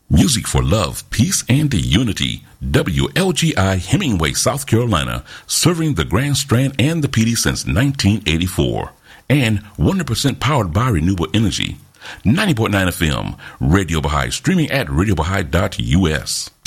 Music for love, peace, and unity. WLGI Hemingway, South Carolina, serving the Grand Strand and the PD since 1984. And 100% powered by renewable energy. 90.9 FM, Radio Baha'i, streaming at radiobaha'i.us.